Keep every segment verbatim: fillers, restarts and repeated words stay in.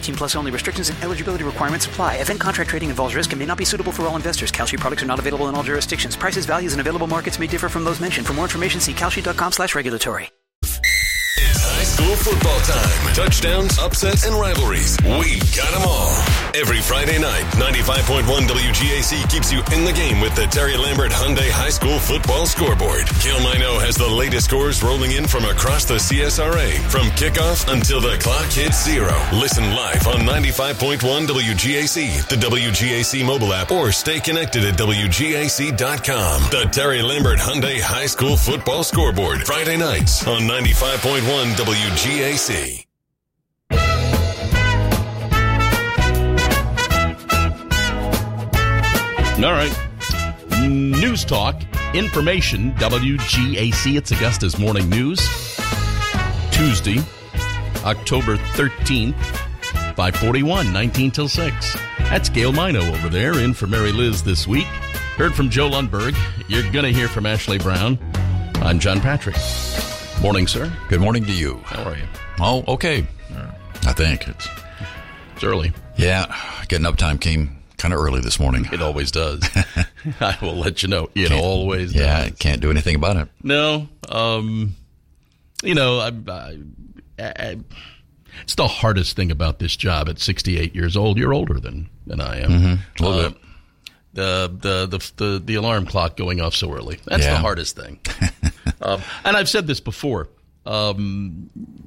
eighteen plus only. Restrictions and eligibility requirements apply. Event contract trading involves risk and may not be suitable for all investors. Kalshi products are not available in all jurisdictions. Prices, values, and available markets may differ from those mentioned. For more information, see kalshi.com slash regulatory. It's high school football time. Touchdowns, upsets, and rivalries. We got them all. Every Friday night, ninety-five point one W G A C keeps you in the game with the Terry Lambert Hyundai High School Football Scoreboard. Gil Mino has the latest scores rolling in from across the C S R A, from kickoff until the clock hits zero. Listen live on ninety-five point one W G A C, the W G A C mobile app, or stay connected at W G A C dot com. The Terry Lambert Hyundai High School Football Scoreboard, Friday nights on ninety-five point one W G A C. All right. News Talk, information, W G A C. It's Augusta's Morning News. Tuesday, October thirteenth, five forty-one, nineteen till six. That's Gail Mino over there, in for Mary Liz this week. Heard from Joe Lundberg. You're going to hear from Ashley Brown. I'm John Patrick. Morning, sir. Good morning to you. How are you? Oh, okay. I think it's It's early. Yeah, getting up time came kind of early this morning. It always does. I will let you know. It Can't- always Yeah, I does. can't do anything about it. No. Um, you know, I, I, I, it's the hardest thing about this job at sixty-eight years old. You're older than, than I am. Mm-hmm. A little Uh, bit. The, the, the, the, the alarm clock going off so early. That's Yeah. the hardest thing. um, and I've said this before. Um,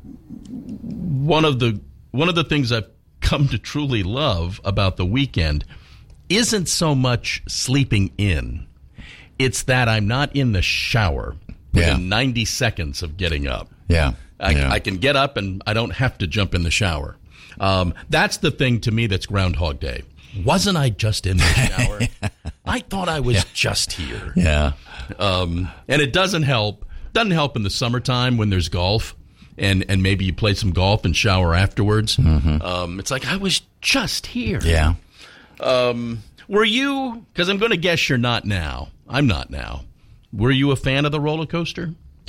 one of the one of the things I've come to truly love about the weekend isn't so much sleeping in. It's that I'm not in the shower within Yeah. ninety seconds of getting up. Yeah. I, yeah. I can get up and I don't have to jump in the shower. Um, that's the thing to me that's Groundhog Day. Wasn't I just in the shower? I thought I was just here. Yeah. Um, and it doesn't help. Doesn't help in the summertime when there's golf, and, and maybe you play some golf and shower afterwards. Mm-hmm. Um, it's like I was just here. Yeah. Um, were you? Because I'm going to guess you're not now. I'm not now. Were you a fan of the roller coaster?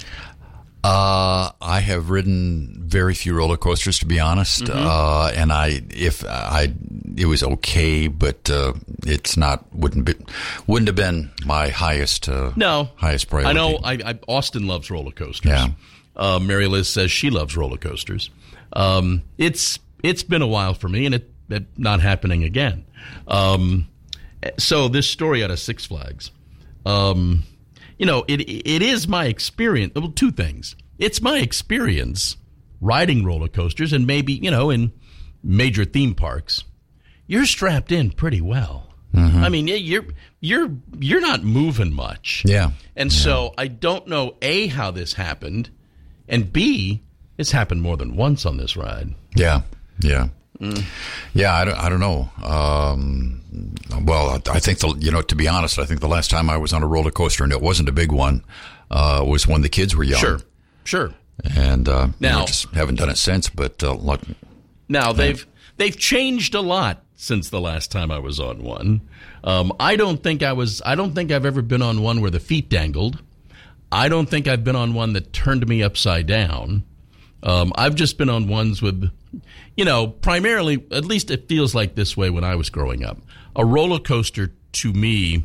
Uh, I have ridden very few roller coasters, to be honest. Mm-hmm. Uh, and I, if I, it was okay, but uh, it's not wouldn't be wouldn't have been my highest uh, No. highest priority. I know. I, I Austin loves roller coasters. Yeah. Uh, Mary Liz says she loves roller coasters. Um, it's it's been a while for me, and it, it not happening again. Um, so this story out of Six Flags. Um, You know, it it is my experience. Well, two things. It's my experience riding roller coasters, and maybe, you know, in major theme parks, you're strapped in pretty well. Mm-hmm. I mean, you're you're you're not moving much. Yeah. And yeah. so I don't know, A, how this happened, and B, it's happened more than once on this ride. Yeah. Yeah. Mm. Yeah, I don't, I don't know. Um, well, I think, the, you know, to be honest, I think the last time I was on a roller coaster, and it wasn't a big one, uh, was when the kids were young. Sure, sure. And uh, Now- you know, just haven't done it since, but uh, lot, Now, they've they've changed a lot since the last time I was on one. Um, I don't think I was. I don't think I've ever been on one where the feet dangled. I don't think I've been on one that turned me upside down. Um, I've just been on ones with, you know, primarily, at least it feels like this way when I was growing up. A roller coaster, to me,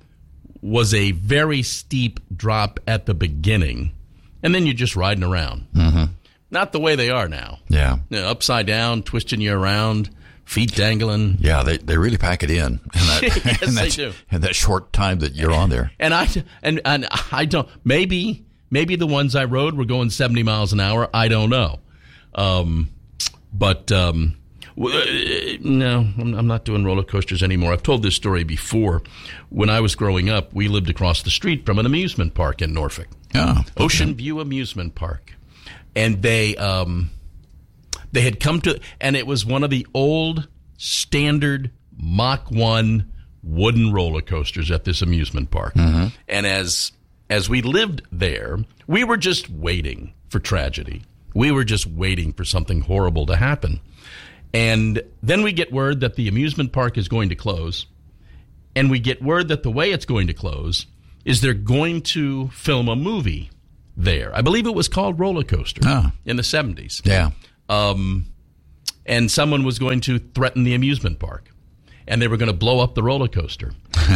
was a very steep drop at the beginning, and then you're just riding around. mm-hmm. Not the way they are now. yeah. You know, upside down, twisting you around, feet dangling. Yeah, they they really pack it in. in that, Yes, in they that, do. In that short time that you're on there. And I and and I don't. Maybe maybe the ones I rode were going seventy miles an hour. I don't know. Um, but um, w- no, I'm, I'm not doing roller coasters anymore. I've told this story before. When I was growing up, we lived across the street from an amusement park in Norfolk, Yeah. Ocean View Amusement Park, and they um, they had come to, and it was one of the old standard Mach one wooden roller coasters at this amusement park. Mm-hmm. And as as we lived there, we were just waiting for tragedy. We were just waiting for something horrible to happen. And then we get word that the amusement park is going to close. And we get word that the way it's going to close is they're going to film a movie there. I believe it was called Roller Coaster Oh. in the seventies. Yeah. Um, and someone was going to threaten the amusement park, and they were going to blow up the roller coaster.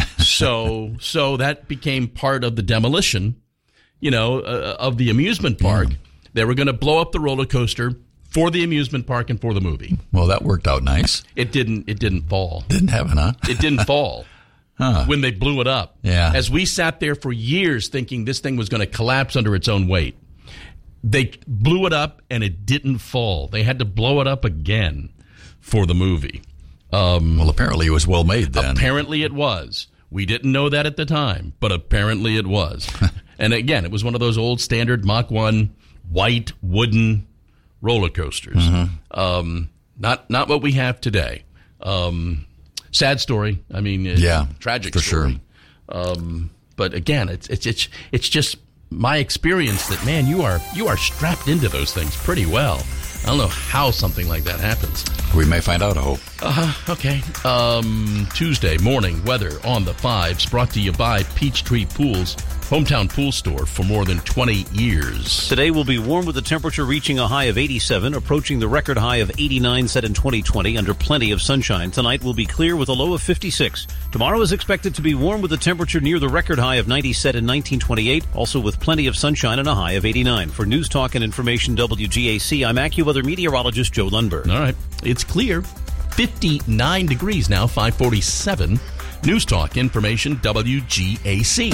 so, so that became part of the demolition, you know, uh, of the amusement park. Mm. They were going to blow up the roller coaster for the amusement park and for the movie. Well, that worked out nice. It didn't. It didn't fall. Didn't happen, huh? It didn't fall. Huh. When they blew it up. Yeah. As we sat there for years thinking this thing was going to collapse under its own weight. They blew it up and it didn't fall. They had to blow it up again for the movie. Um, well, apparently it was well made then. Apparently it was. We didn't know that at the time, but apparently it was. And again, it was one of those old standard Mach one white wooden roller coasters. Mm-hmm. Um, not not what we have today. Um Sad story. I mean, yeah, tragic for story. Sure. Um, but again, it's it's it's it's just my experience that, man, you are you are strapped into those things pretty well. I don't know how something like that happens. We may find out, I hope. Uh-huh, okay. Um, Tuesday morning weather on the fives, brought to you by Peachtree Pools, hometown pool store for more than twenty years. Today will be warm with the temperature reaching a high of eighty-seven, approaching the record high of eighty-nine set in twenty twenty under plenty of sunshine. Tonight will be clear with a low of fifty-six. Tomorrow is expected to be warm with a temperature near the record high of ninety set in nineteen twenty-eight, also with plenty of sunshine and a high of eighty-nine. For News Talk and Information W G A C, I'm AccuWeather meteorologist Joe Lundberg. All right. It's clear. fifty-nine degrees now, five forty-seven. News Talk Information W G A C.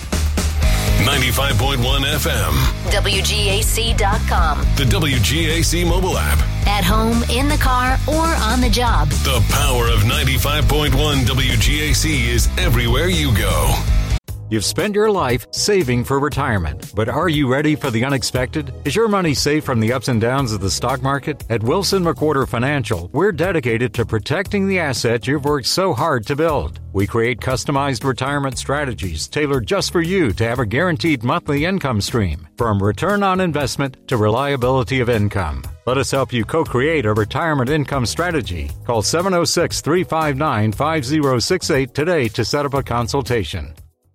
ninety-five point one F M. W G A C dot com. The W G A C mobile app. At home, in the car, or on the job. The power of ninety-five point one W G A C is everywhere you go. You've spent your life saving for retirement, but are you ready for the unexpected? Is your money safe from the ups and downs of the stock market? At Wilson McWhorter Financial, we're dedicated to protecting the assets you've worked so hard to build. We create customized retirement strategies tailored just for you to have a guaranteed monthly income stream, from return on investment to reliability of income. Let us help you co-create a retirement income strategy. Call seven oh six, three five nine, five oh six eight today to set up a consultation.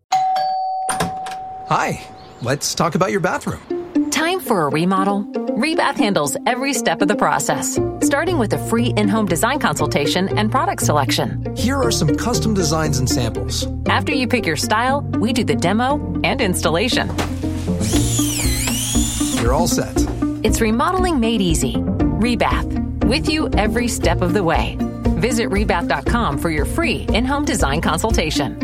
Hi, let's talk about your bathroom. Time for a remodel? Rebath handles every step of the process, starting with a free in-home design consultation and product selection. Here are some custom designs and samples. After you pick your style, we do the demo and installation. You're all set. It's remodeling made easy. Rebath, with you every step of the way. Visit rebath dot com for your free in-home design consultation.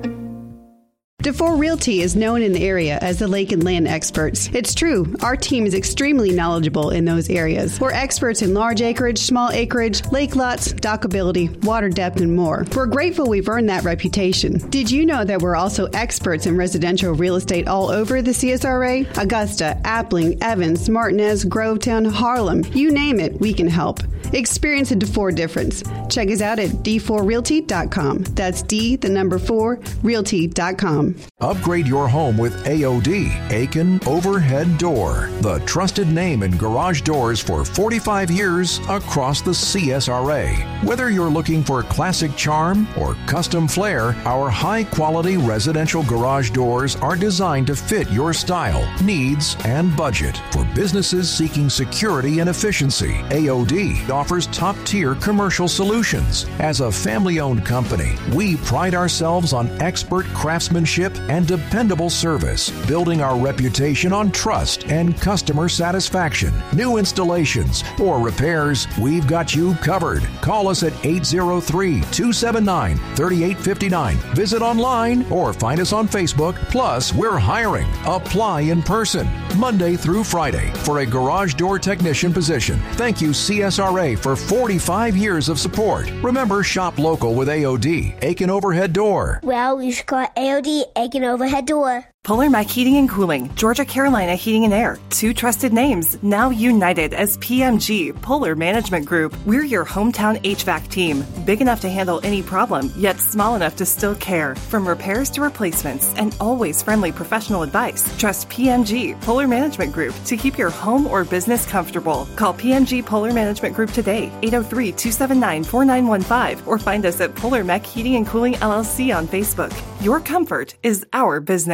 DeFore Realty is known in the area as the lake and land experts. It's true, our team is extremely knowledgeable in those areas. We're experts in large acreage, small acreage, lake lots, dockability, water depth, and more. We're grateful we've earned that reputation. Did you know that we're also experts in residential real estate all over the C S R A? Augusta, Appling, Evans, Martinez, Grovetown, Harlem, you name it, we can help. Experience a DeFore difference. Check us out at d four realty dot com. That's D, the number four, realty dot com. Upgrade your home with A O D, Aiken Overhead Door, the trusted name in garage doors for forty-five years across the C S R A. Whether you're looking for classic charm or custom flair, our high-quality residential garage doors are designed to fit your style, needs, and budget. For businesses seeking security and efficiency, A O D offers top-tier commercial solutions. As a family-owned company, we pride ourselves on expert craftsmanship and dependable service, building our reputation on trust and customer satisfaction. New installations or repairs, we've got you covered. Call us at eight zero three, two seven nine, three eight five nine. Visit online or find us on Facebook. Plus, we're hiring. Apply in person, Monday through Friday, for a garage door technician position. Thank you, C S R A, for forty-five years of support. Remember, shop local with A O D, Aiken Overhead Door. Well, you should call A O D, Aiken Overhead Door. Polar Mac Heating and Cooling, Georgia Carolina Heating and Air. Two trusted names, now united as P M G, Polar Management Group. We're your hometown H V A C team. Big enough to handle any problem, yet small enough to still care. From repairs to replacements, and always friendly professional advice. Trust P M G, Polar Management Group, to keep your home or business comfortable. Call P M G Polar Management Group today, eight oh three, two seven nine, four nine one five, or find us at Polar Mac Heating and Cooling L L C on Facebook. Your comfort is our business.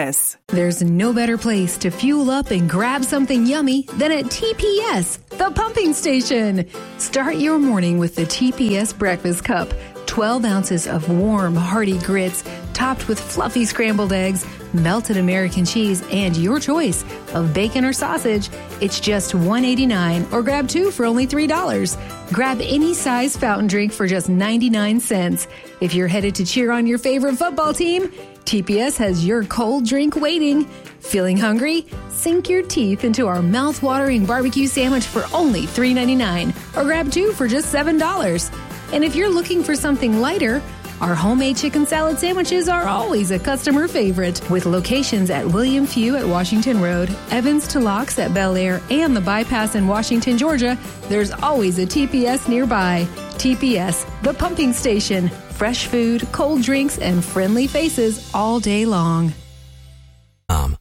There's no better place to fuel up and grab something yummy than at T P S, the pumping station. Start your morning with the T P S Breakfast Cup. twelve ounces of warm, hearty grits topped with fluffy scrambled eggs, melted American cheese, and your choice of bacon or sausage. It's just one dollar and eighty-nine cents or grab two for only three dollars. Grab any size fountain drink for just ninety-nine cents. If you're headed to cheer on your favorite football team, T P S has your cold drink waiting. Feeling hungry? Sink your teeth into our mouth-watering barbecue sandwich for only three dollars and ninety-nine cents or grab two for just seven dollars. And if you're looking for something lighter, our homemade chicken salad sandwiches are always a customer favorite. With locations at William Few at Washington Road, Evans to Locks at Bel Air, and the Bypass in Washington, Georgia, there's always a T P S nearby. T P S, the pumping station. Fresh food, cold drinks, and friendly faces all day long. Um.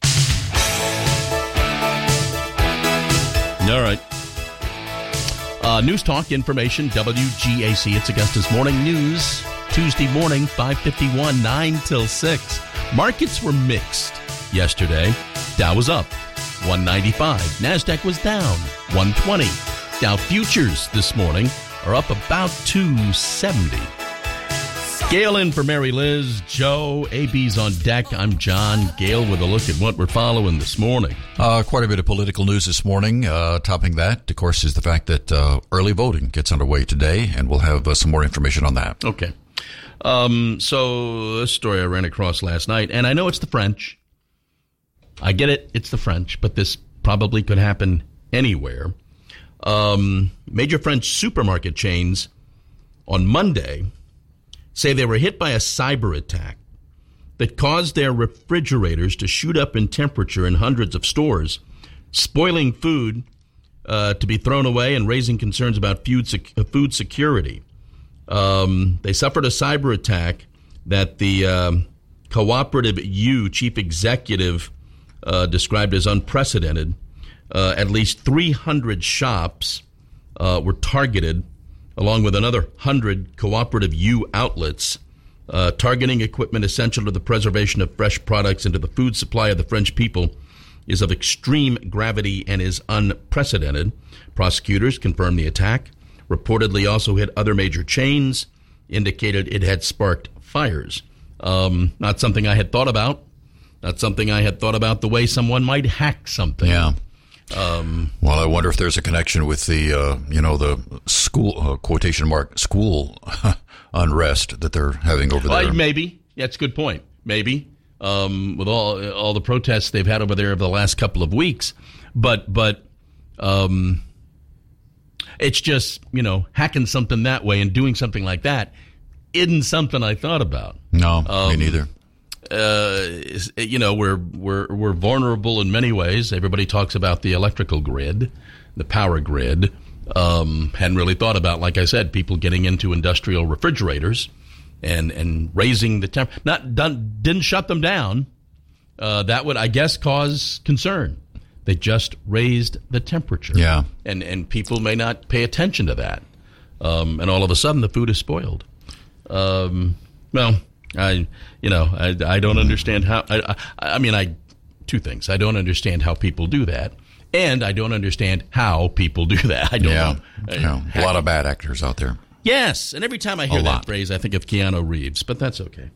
All right. Uh, News Talk, information, W G A C. It's Augusta's Morning News. Tuesday morning, five fifty-one, nine till six. Markets were mixed yesterday. Dow was up, one ninety-five. NASDAQ was down, one twenty. Dow futures this morning are up about two seventy. Gail in for Mary Liz. Joe, A B's on deck. I'm John. Gail with a look at what we're following this morning. Uh, quite a bit of political news this morning. Uh, topping that, of course, is the fact that uh, early voting gets underway today, and we'll have uh, some more information on that. Okay. Um, so this story I ran across last night, and I know it's the French. I get it. It's the French, but this probably could happen anywhere. Um, major French supermarket chains on Monday say they were hit by a cyber attack that caused their refrigerators to shoot up in temperature in hundreds of stores, spoiling food uh, to be thrown away and raising concerns about food, sec- food security. Um, they suffered a cyber attack that the um, Cooperative U chief executive uh, described as unprecedented. Uh, at least three hundred shops uh, were targeted, along with another one hundred Cooperative U outlets, uh, targeting equipment essential to the preservation of fresh products and to the food supply of the French people is of extreme gravity and is unprecedented. Prosecutors confirmed the attack, reportedly also hit other major chains, indicated it had sparked fires. Um, not something I had thought about. Not something I had thought about the way someone might hack something. Yeah. Um, well, I wonder if there's a connection with the, uh, you know, the school, uh, quotation mark, school unrest that they're having over well, there. Maybe. Yeah, that's a good point. Maybe. Um, with all all the protests they've had over there over the last couple of weeks. But, but um, it's just, you know, hacking something that way and doing something like that isn't something I thought about. No, um, me neither. Uh, you know, we're we're we're vulnerable in many ways. Everybody talks about the electrical grid, the power grid. Um, hadn't really thought about, like I said, people getting into industrial refrigerators and and raising the temp. Not done, didn't shut them down. Uh, that would, I guess, cause concern. They just raised the temperature. Yeah, and and people may not pay attention to that. Um, and all of a sudden, the food is spoiled. Um, well. I, you know, I, I don't understand how, I, I, I mean, I, two things. I don't understand how people do that, and I don't understand how people do that. I don't yeah. know. Yeah. A lot of bad actors out there. Yes, and every time I hear A that lot. phrase, I think of Keanu Reeves, but that's okay.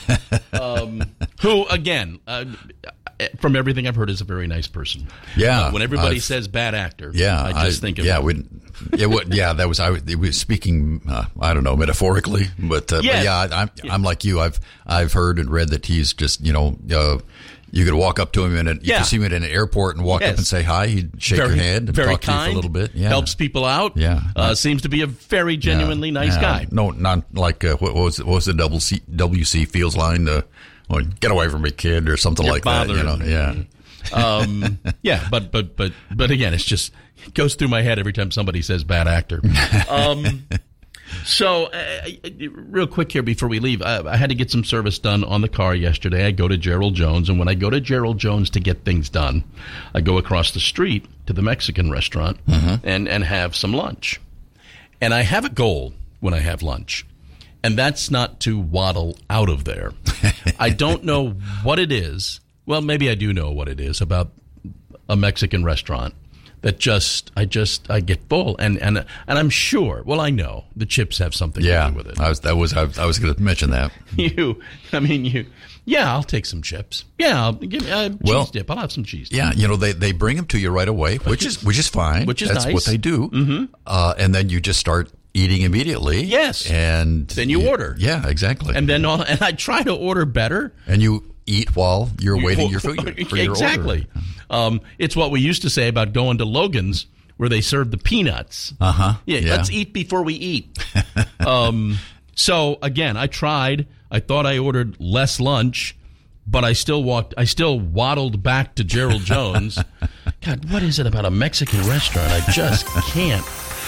um, who, again, uh, from everything I've heard, is a very nice person. Yeah. Uh, when everybody I've, says bad actor, yeah, I just I, think of yeah, him. we, it would, yeah, that was I. It was speaking, uh, I don't know, metaphorically, but, uh, Yes. but yeah, I, I'm, Yeah. I'm like you. I've I've heard and read that he's just, you know, uh, you could walk up to him and you Yeah. can see him at an airport and walk Yes. up and say hi. He'd shake very, your hand and very talk kind, to you for a little bit. Yeah, helps people out. Yeah. uh, seems to be a very genuinely Yeah. nice Yeah. guy. No, not like uh, what, what was what was the W C W C Fields line? Uh, well, get away from me, kid, or something You're like that. You know, bothering yeah. me. um, yeah, but but but but again, it's just it goes through my head every time somebody says bad actor. Um, so, uh, real quick here before we leave, I, I had to get some service done on the car yesterday. I go to Gerald Jones, and when I go to Gerald Jones to get things done, I go across the street to the Mexican restaurant Mm-hmm. and and have some lunch. And I have a goal when I have lunch, and that's not to waddle out of there. I don't know what it is Well, maybe I do know what it is about a Mexican restaurant that just I just I get full, and and and I'm sure. Well, I know the chips have something yeah, to do with it. I was that was I, I was going to mention that. You, I mean you. Yeah, I'll take some chips. Yeah, I'll give me a cheese well, dip. I'll have some cheese dip. Yeah, you know they, they bring them to you right away, which is which is fine. Which is That's nice. what they do. Mm-hmm. Uh, and then you just start eating immediately. Yes, and then you, you order. Yeah, exactly. And then all, and I try to order better. And you eat while you're waiting your food for your exactly. order. Um, it's what we used to say about going to Logan's, where they serve the peanuts. Uh huh. Yeah, yeah, let's eat before we eat. um, so again, I tried. I thought I ordered less lunch. But I still walked. I still waddled back to Gerald Jones. God, what is it about a Mexican restaurant? I just can't.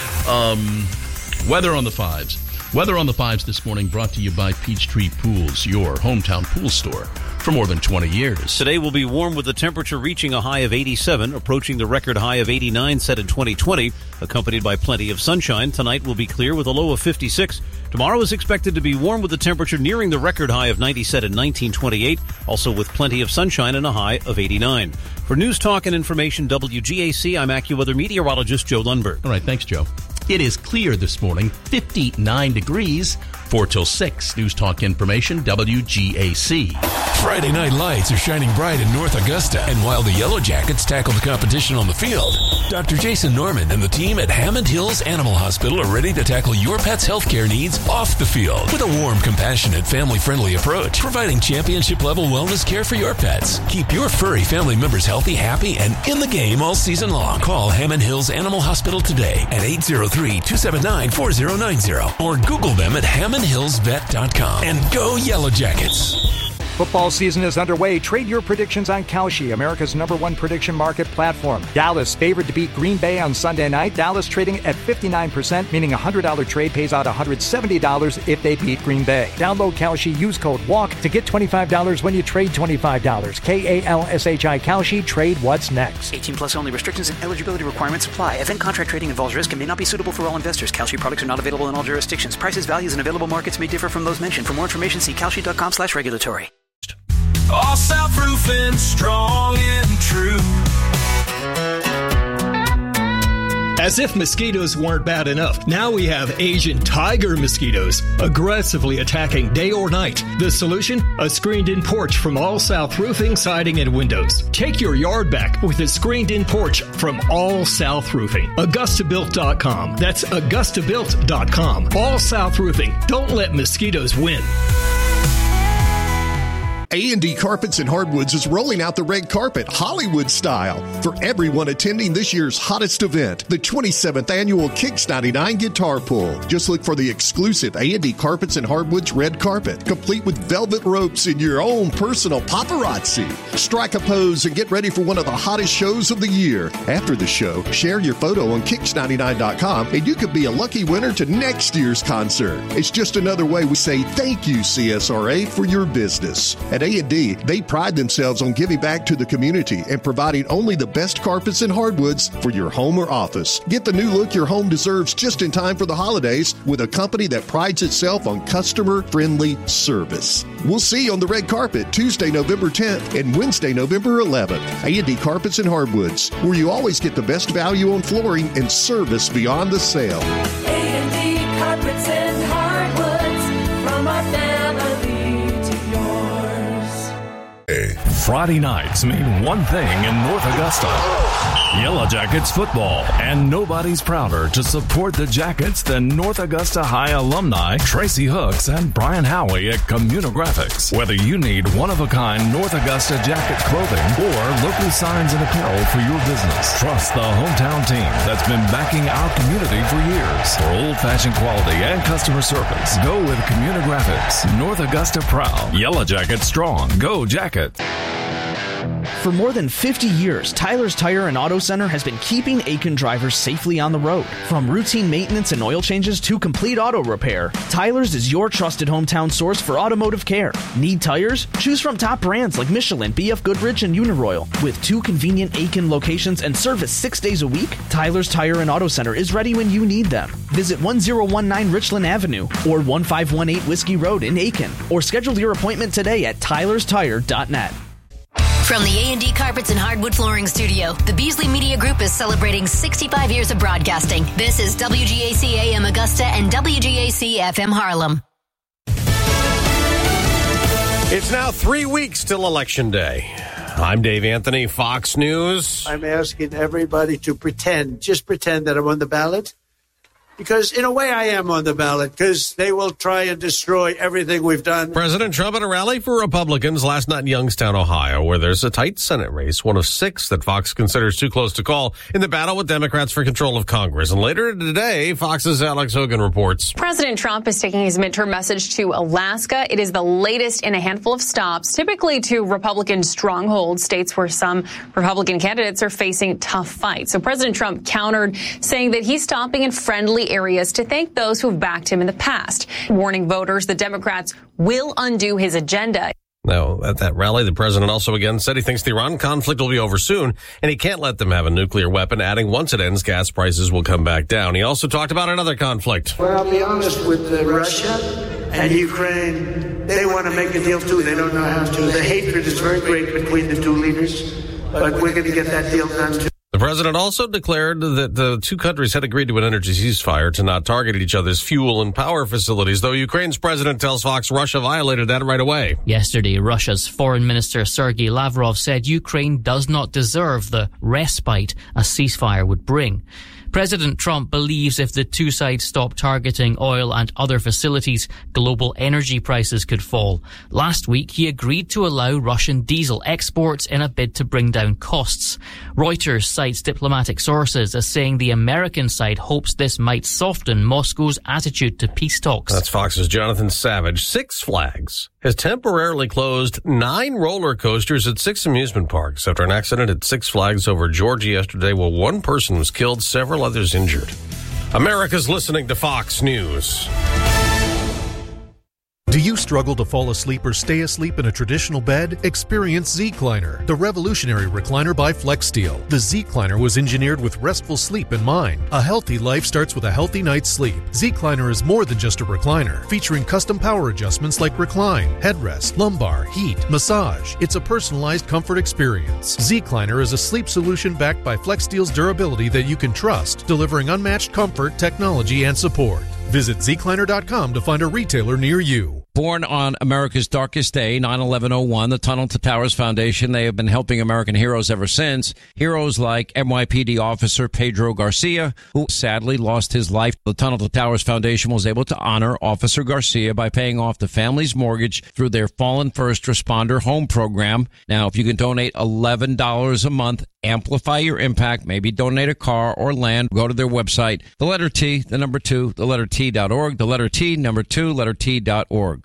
Um, weather on the fives. Weather on the fives this morning brought to you by Peachtree Pools, your hometown pool store for more than twenty years. Today will be warm with the temperature reaching a high of eighty-seven, approaching the record high of eighty-nine set in twenty twenty, accompanied by plenty of sunshine. Tonight will be clear with a low of fifty-six. Tomorrow is expected to be warm with the temperature nearing the record high of ninety set in nineteen twenty-eight, also with plenty of sunshine and a high of eighty-nine. For News Talk and Information W G A C, I'm AccuWeather meteorologist Joe Lundberg. All right, thanks, Joe. It is clear this morning, fifty-nine degrees, four till six. News Talk Information, W G A C. Friday night lights are shining bright in North Augusta, and while the Yellow Jackets tackle the competition on the field, Doctor Jason Norman and the team at Hammond Hills Animal Hospital are ready to tackle your pet's healthcare needs off the field with a warm, compassionate, family-friendly approach, providing championship-level wellness care for your pets. Keep your furry family members healthy, happy, and in the game all season long. Call Hammond Hills Animal Hospital today at eight zero three, two seven nine, four zero nine zero or Google them at hammond hills vet dot com. And go Yellow Jackets! Football season is underway. Trade your predictions on Kalshi, America's number one prediction market platform. Dallas favored to beat Green Bay on Sunday night. Dallas trading at fifty-nine percent, meaning a one hundred dollars trade pays out one hundred seventy dollars if they beat Green Bay. Download Kalshi, use code WALK to get twenty-five dollars when you trade twenty-five dollars. K A L S H I Kalshi, trade what's next. eighteen plus only. Restrictions and eligibility requirements apply. Event contract trading involves risk and may not be suitable for all investors. Kalshi products are not available in all jurisdictions. Prices, values, and available markets may differ from those mentioned. For more information, see kalshi dot com slash regulatory. All South Roofing, strong and true. As if mosquitoes weren't bad enough, now we have Asian tiger mosquitoes aggressively attacking day or night. The solution? A screened-in porch from All South Roofing, Siding, and Windows. Take your yard back with a screened-in porch from All South Roofing. Augusta Built dot com. That's Augusta Built dot com. All South Roofing. Don't let mosquitoes win. A and D Carpets and Hardwoods is rolling out the red carpet, Hollywood style, for everyone attending this year's hottest event, the twenty-seventh Annual Kicks ninety-nine Guitar Pull. Just look for the exclusive A and D Carpets and Hardwoods red carpet, complete with velvet ropes and your own personal paparazzi. Strike a pose and get ready for one of the hottest shows of the year. After the show, share your photo on kicks ninety-nine dot com and you could be a lucky winner to next year's concert. It's just another way we say thank you, C S R A, for your business. At A and D, they pride themselves on giving back to the community and providing only the best carpets and hardwoods for your home or office. Get the new look your home deserves just in time for the holidays with a company that prides itself on customer-friendly service. We'll see you on the red carpet Tuesday, November tenth and Wednesday, November eleventh. A and D Carpets and Hardwoods, where you always get the best value on flooring and service beyond the sale. A and D Carpets and Hardwoods, from our family to yours. Friday nights mean one thing in North Augusta. Yellow Jackets football, and nobody's prouder to support the Jackets than North Augusta High alumni Tracy Hooks and Brian Howie at Communigraphics. Whether you need one-of-a-kind North Augusta jacket clothing or local signs and apparel for your business, trust the hometown team that's been backing our community for years. For old-fashioned quality and customer service, go with Communigraphics. North Augusta proud. Yellow Jacket strong. Go Jacket. For more than fifty years, Tyler's Tire and Auto Center has been keeping Aiken drivers safely on the road. From routine maintenance and oil changes to complete auto repair, Tyler's is your trusted hometown source for automotive care. Need tires? Choose from top brands like Michelin, B F Goodrich, and Uniroyal. With two convenient Aiken locations and service six days a week, Tyler's Tire and Auto Center is ready when you need them. Visit one zero one nine Richland Avenue or one five one eight Whiskey Road in Aiken, or schedule your appointment today at tylers tire dot net. From the A and D Carpets and Hardwood Flooring Studio, the Beasley Media Group is celebrating sixty-five years of broadcasting. This is W G A C A M Augusta and W G A C F M Harlem. It's now three weeks till Election Day. I'm Dave Anthony, Fox News. I'm asking everybody to pretend, just pretend that I'm on the ballot. Because in a way I am on the ballot, because they will try and destroy everything we've done. President Trump at a rally for Republicans last night in Youngstown, Ohio, where there's a tight Senate race, one of six that Fox considers too close to call, in the battle with Democrats for control of Congress. And later today, Fox's Alex Hogan reports. President Trump is taking his midterm message to Alaska. It is the latest in a handful of stops, typically to Republican strongholds, states where some Republican candidates are facing tough fights. So President Trump countered, saying that he's stopping in friendly areas to thank those who've backed him in the past, warning voters the Democrats will undo his agenda. Now, at that rally, the president also again said he thinks the Iran conflict will be over soon, and he can't let them have a nuclear weapon, adding once it ends, gas prices will come back down. He also talked about another conflict. Well, I'll be honest with uh, Russia and Ukraine. They want to make a deal, too. They don't know how to. The hatred is very great between the two leaders, but we're going to get that deal done, too. The president also declared that the two countries had agreed to an energy ceasefire to not target each other's fuel and power facilities, though Ukraine's president tells Fox Russia violated that right away. Yesterday, Russia's Foreign Minister Sergei Lavrov said Ukraine does not deserve the respite a ceasefire would bring. President Trump believes if the two sides stop targeting oil and other facilities, global energy prices could fall. Last week, he agreed to allow Russian diesel exports in a bid to bring down costs. Reuters cites diplomatic sources as saying the American side hopes this might soften Moscow's attitude to peace talks. That's Fox's Jonathan Savage. Six Flags has temporarily closed nine roller coasters at six amusement parks after an accident at Six Flags over Georgia yesterday where one person was killed, several others injured. America's listening to Fox News. Do you struggle to fall asleep or stay asleep in a traditional bed? Experience Zecliner, the revolutionary recliner by FlexSteel. The Zecliner was engineered with restful sleep in mind. A healthy life starts with a healthy night's sleep. Zecliner is more than just a recliner, featuring custom power adjustments like recline, headrest, lumbar, heat, massage. It's a personalized comfort experience. Zecliner is a sleep solution backed by FlexSteel's durability that you can trust, delivering unmatched comfort, technology, and support. Visit Zecliner dot com to find a retailer near you. Born on America's darkest day, nine eleven oh one, the Tunnel to Towers Foundation, they have been helping American heroes ever since. Heroes like N Y P D officer Pedro Garcia, who sadly lost his life. The Tunnel to Towers Foundation was able to honor Officer Garcia by paying off the family's mortgage through their Fallen First Responder Home Program. Now, if you can donate eleven dollars a month, amplify your impact, maybe donate a car or land, go to their website, the letter T, the number two, the letter T dot org, the letter T, number two, letter T dot org.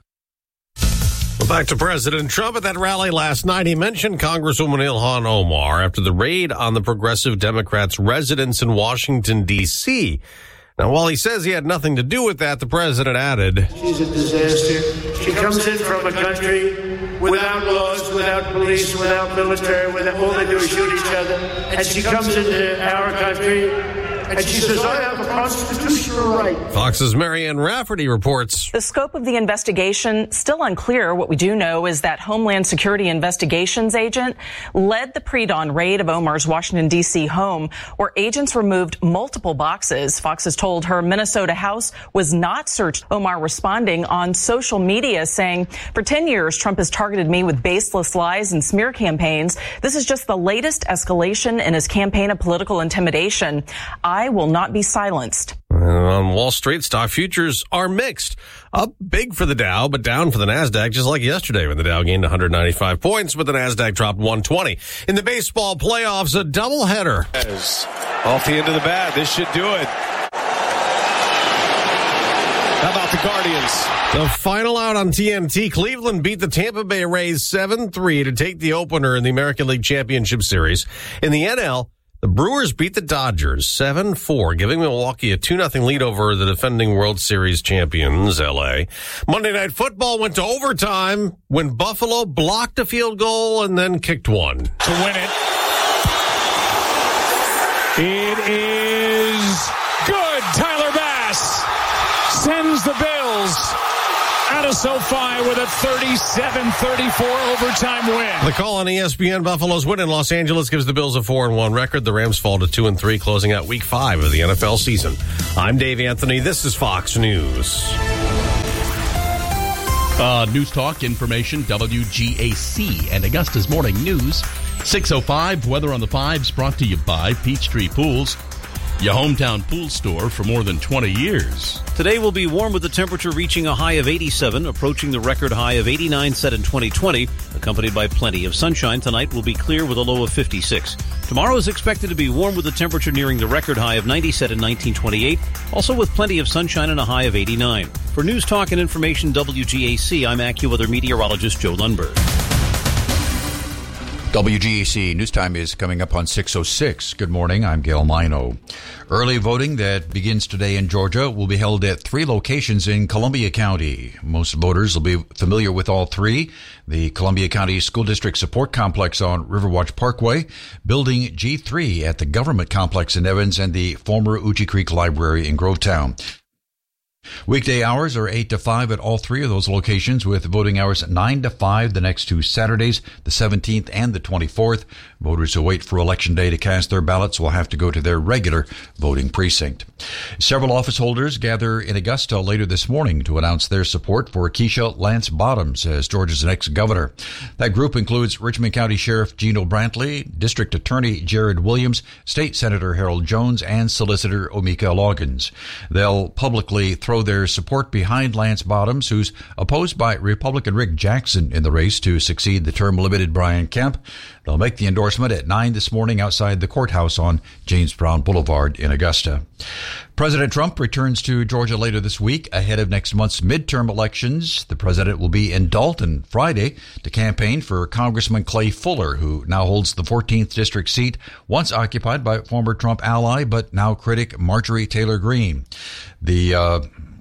Well, back to President Trump at that rally last night. He mentioned Congresswoman Ilhan Omar after the raid on the Progressive Democrats' residence in Washington, D C Now, while he says he had nothing to do with that, the president added, She's a disaster. She comes in from a country without laws, without police, without military, without, all they do is shoot each other. And she comes into our country and she says, I have a constitutional right. Fox's Marianne Rafferty reports. The scope of the investigation still unclear. What we do know is that Homeland Security Investigations agent led the pre-dawn raid of Omar's Washington, D C home, where agents removed multiple boxes. Fox has told her Minnesota house was not searched. Omar responding on social media saying, for ten years, Trump has targeted me with baseless lies and smear campaigns. This is just the latest escalation in his campaign of political intimidation. I will not be silenced. And on Wall Street, stock futures are mixed. Up big for the Dow, but down for the NASDAQ, just like yesterday when the Dow gained one hundred ninety-five points, but the NASDAQ dropped one hundred twenty. In the baseball playoffs, a doubleheader. Off the end of the bat. This should do it. How about the Guardians? The final out on T N T, Cleveland beat the Tampa Bay Rays seven three to take the opener in the American League Championship Series. In the N L, the Brewers beat the Dodgers seven four, giving Milwaukee a two nothing lead over the defending World Series champions, L A. Monday Night Football went to overtime when Buffalo blocked a field goal and then kicked one. To win it. It is good. Tyler Bass sends the Bills out of SoFi with a thirty-seven thirty-four overtime win. The call on E S P N: Buffalo's win in Los Angeles gives the Bills a four and one record. The Rams fall to two and three, closing out week five of the N F L season. I'm Dave Anthony. This is Fox News. Uh, News Talk, information, W G A C and Augusta's Morning News. six oh five, weather on the fives, brought to you by Peachtree Pools, your hometown pool store for more than twenty years. Today will be warm with the temperature reaching a high of eighty-seven, approaching the record high of eighty-nine set in twenty twenty, accompanied by plenty of sunshine. Tonight will be clear with a low of fifty-six. Tomorrow is expected to be warm with the temperature nearing the record high of ninety set in nineteen twenty-eight, also with plenty of sunshine and a high of eighty-nine. For News Talk and Information W G A C, I'm AccuWeather meteorologist Joe Lundberg. W G A C News Time is coming up on six oh six. Good morning, I'm Gail Mino. Early voting that begins today in Georgia will be held at three locations in Columbia County. Most voters will be familiar with all three: the Columbia County School District Support Complex on Riverwatch Parkway, Building G three at the Government Complex in Evans, and the former Uchi Creek Library in Grovetown. Weekday hours are eight to five at all three of those locations, with voting hours nine to five the next two Saturdays, the seventeenth and the twenty-fourth. Voters who wait for Election Day to cast their ballots will have to go to their regular voting precinct. Several office holders gather in Augusta later this morning to announce their support for Keisha Lance Bottoms as Georgia's next governor. That group includes Richmond County Sheriff Gino Brantley, District Attorney Jared Williams, State Senator Harold Jones, and Solicitor Omika Loggins. They'll publicly throw their support behind Lance Bottoms, who's opposed by Republican Rick Jackson in the race to succeed the term-limited Brian Kemp. They'll make the endorsement at nine this morning outside the courthouse on James Brown Boulevard in Augusta. President Trump returns to Georgia later this week ahead of next month's midterm elections. The president will be in Dalton Friday to campaign for Congressman Clay Fuller, who now holds the fourteenth district seat, once occupied by former Trump ally but now critic Marjorie Taylor Greene. The uh,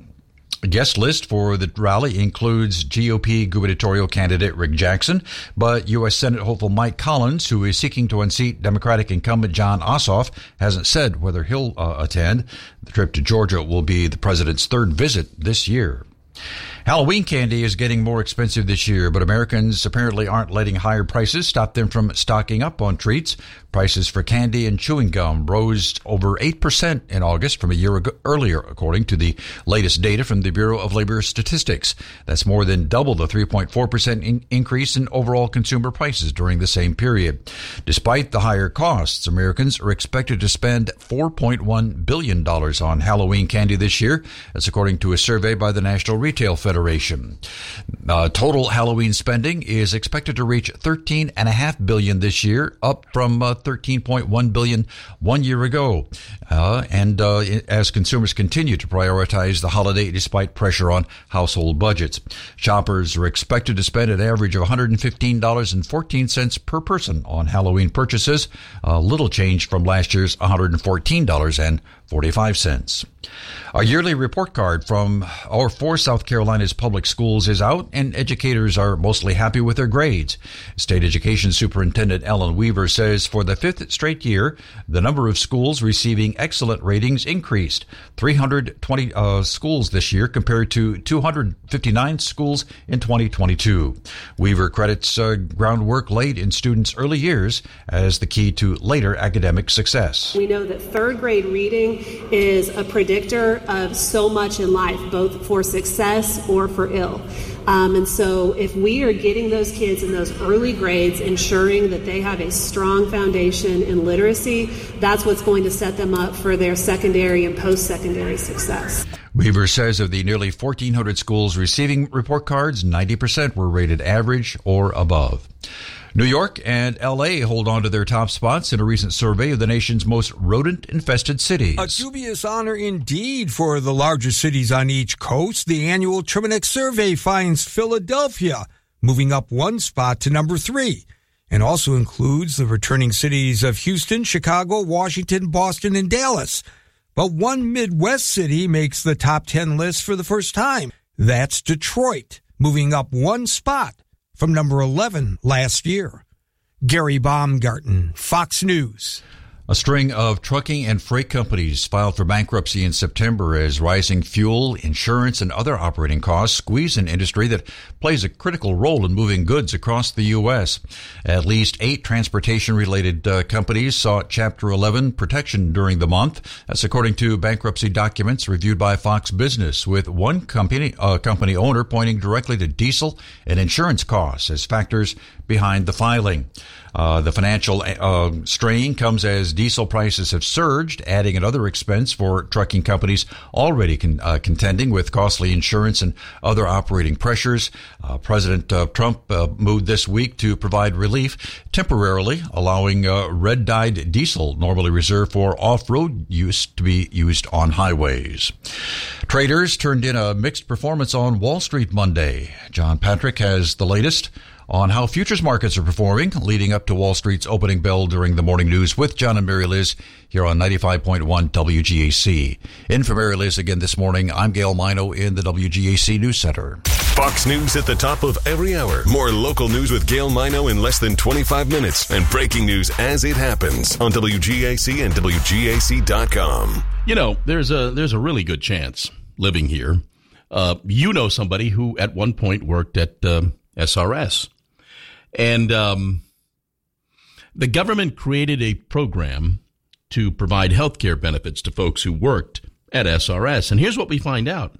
guest list for the rally includes G O P gubernatorial candidate Rick Jackson, but U S Senate hopeful Mike Collins, who is seeking to unseat Democratic incumbent John Ossoff, hasn't said whether he'll uh, attend. The trip to Georgia will be the president's third visit this year. Halloween candy is getting more expensive this year, but Americans apparently aren't letting higher prices stop them from stocking up on treats. Prices for candy and chewing gum rose over eight percent in August from a year ago, earlier, according to the latest data from the Bureau of Labor Statistics. That's more than double the three point four percent in increase in overall consumer prices during the same period. Despite the higher costs, Americans are expected to spend four point one billion dollars on Halloween candy this year. That's according to a survey by the National Retail Federation. Uh, total Halloween spending is expected to reach thirteen point five billion dollars this year, up from uh, thirteen point one billion dollars one year ago. Uh, and uh, as consumers continue to prioritize the holiday despite pressure on household budgets, shoppers are expected to spend an average of one hundred fifteen dollars and fourteen cents per person on Halloween purchases, a little change from last year's one hundred fourteen dollars and forty-five cents. A yearly report card from or for South Carolina's public schools is out, and educators are mostly happy with their grades. State Education Superintendent Ellen Weaver says for the fifth straight year, the number of schools receiving excellent ratings increased. three hundred twenty uh, schools this year compared to two hundred fifty-nine schools in twenty twenty-two. Weaver credits uh, groundwork laid in students' early years as the key to later academic success. We know that third grade reading is a predictor of so much in life, both for success or for ill. Um, and so if we are getting those kids in those early grades, ensuring that they have a strong foundation in literacy, that's what's going to set them up for their secondary and post-secondary success. Weaver says of the nearly fourteen hundred schools receiving report cards, ninety percent were rated average or above. New York and L A hold on to their top spots in a recent survey of the nation's most rodent-infested cities. A dubious honor indeed for the largest cities on each coast. The annual Terminix survey finds Philadelphia moving up one spot to number three, and also includes the returning cities of Houston, Chicago, Washington, Boston, and Dallas. But one Midwest city makes the top ten list for the first time. That's Detroit, moving up one spot from number eleven last year. Gary Baumgarten, Fox News. A string of trucking and freight companies filed for bankruptcy in September as rising fuel, insurance, and other operating costs squeeze an industry that plays a critical role in moving goods across the U S. At least eight transportation-related uh, companies sought Chapter eleven protection during the month. That's according to bankruptcy documents reviewed by Fox Business, with one company, uh, company owner pointing directly to diesel and insurance costs as factors behind the filing. Uh, the financial uh, strain comes as diesel prices have surged, adding another expense for trucking companies already con- uh, contending with costly insurance and other operating pressures. Uh, President uh, Trump uh, moved this week to provide relief, temporarily allowing uh, red-dyed diesel normally reserved for off-road use to be used on highways. Traders turned in a mixed performance on Wall Street Monday. John Patrick has the latest on how futures markets are performing leading up to Wall Street's opening bell during the morning news with John and Mary Liz here on ninety-five point one W G A C. In for Mary Liz again this morning, I'm Gail Mino in the W G A C News Center. Fox News at the top of every hour. More local news with Gail Mino in less than twenty-five minutes and breaking news as it happens on W G A C and W G A C dot com. You know, there's a there's a really good chance living here. Uh, you know somebody who at one point worked at uh, S R S. And um, the government created a program to provide health care benefits to folks who worked at S R S. And here's what we find out.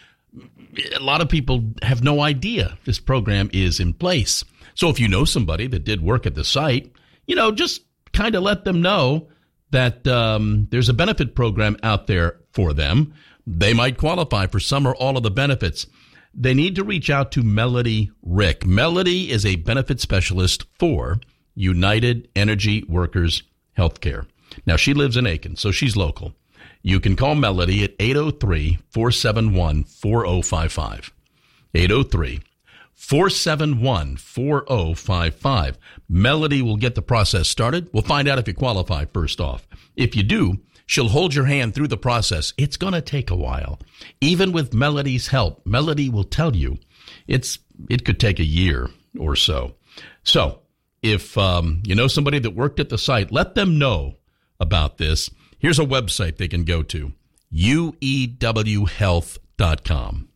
A lot of people have no idea this program is in place. So if you know somebody that did work at the site, you know, just kind of let them know that um, there's a benefit program out there for them. They might qualify for some or all of the benefits. They need to reach out to Melody Rick. Melody is a benefit specialist for United Energy Workers Healthcare. Now, she lives in Aiken, so she's local. You can call Melody at eight oh three, four seven one, four oh five five. eight oh three, four seven one, four oh five five. Melody will get the process started. We'll find out if you qualify first off. If you do, she'll hold your hand through the process. It's going to take a while. Even with Melody's help, Melody will tell you it's it could take a year or so. So if um, you know somebody that worked at the site, let them know about this. Here's a website they can go to, U E W health dot com.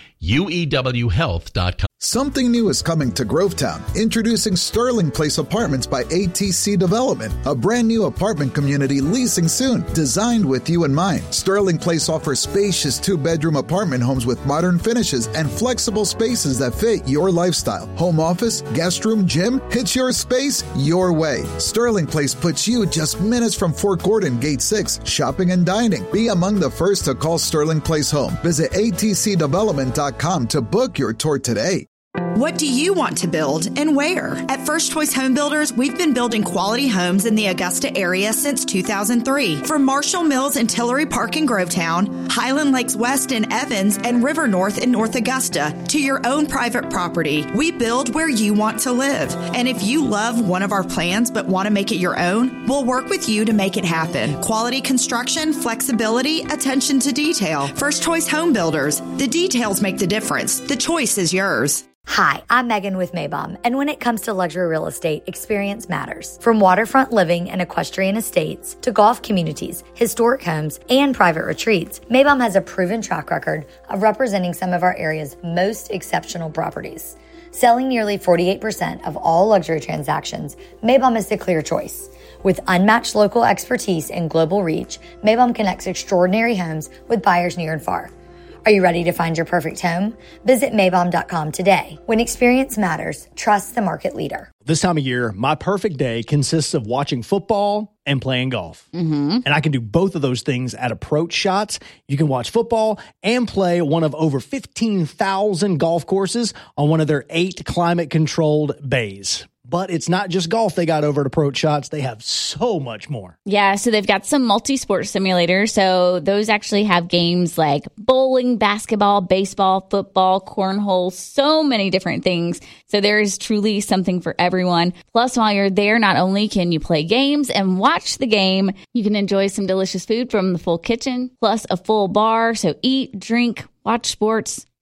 U E W health dot com. Something new is coming to Grovetown. Introducing Sterling Place Apartments by A T C Development, a brand new apartment community leasing soon, designed with you in mind. Sterling Place offers spacious two-bedroom apartment homes with modern finishes and flexible spaces that fit your lifestyle. Home office, guest room, gym, it's your space, your way. Sterling Place puts you just minutes from Fort Gordon, Gate six, shopping and dining. Be among the first to call Sterling Place home. Visit A T C development dot com to book your tour today. What do you want to build and where? At First Choice Home Builders, we've been building quality homes in the Augusta area since two thousand three. From Marshall Mills and Tillery Park in Grovetown, Highland Lakes West in Evans, and River North in North Augusta, to your own private property, we build where you want to live. And if you love one of our plans but want to make it your own, we'll work with you to make it happen. Quality construction, flexibility, attention to detail. First Choice Home Builders. The details make the difference. The choice is yours. Hi, I'm Megan with Maybom, and when it comes to luxury real estate, experience matters. From waterfront living and equestrian estates to golf communities, historic homes, and private retreats, Maybom has a proven track record of representing some of our area's most exceptional properties. Selling nearly forty-eight percent of all luxury transactions, Maybom is the clear choice. With unmatched local expertise and global reach, Maybom connects extraordinary homes with buyers near and far. Are you ready to find your perfect home? Visit Maybom dot com today. When experience matters, trust the market leader. This time of year, my perfect day consists of watching football and playing golf. Mm-hmm. And I can do both of those things at Approach Shots. You can watch football and play one of over fifteen thousand golf courses on one of their eight climate-controlled bays. But it's not just golf they got over at Approach Shots. They have so much more. Yeah, so they've got some multi-sport simulators. So those actually have games like bowling, basketball, baseball, football, cornhole, so many different things. So there is truly something for everyone. Plus, while you're there, not only can you play games and watch the game, you can enjoy some delicious food from the full kitchen, plus a full bar. So eat, drink, watch sports,